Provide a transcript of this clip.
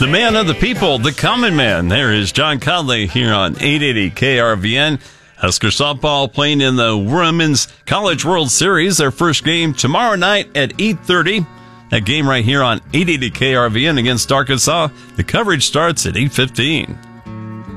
The man of the people, the common man. There is John Conley here on 880 KRVN. Husker softball playing in the Women's College World Series. Their first game tomorrow night at 8:30. That game right here on 880 KRVN against Arkansas. The coverage starts at 8:15.